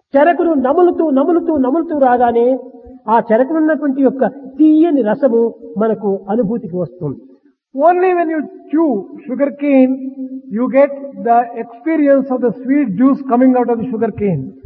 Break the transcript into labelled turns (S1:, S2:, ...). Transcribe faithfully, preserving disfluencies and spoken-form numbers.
S1: చెరకును నములుతూ నములుతూ నములుతూ రాగానే ఆ చెరకునున్నటువంటి యొక్క తీయని రసము మనకు అనుభూతికి వస్తుంది.
S2: Only when you chew sugar cane, you get the experience of the sweet juice coming out of the sugar cane.